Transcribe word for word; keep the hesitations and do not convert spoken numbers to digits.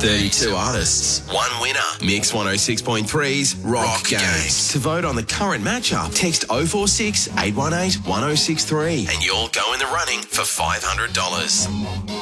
thirty-two artists. One winner. Mix one oh six point three's Rock, Rock Games. Games. To vote on the current matchup, text oh four six, eight one eight, one oh six three and you'll go in the running for five hundred dollars.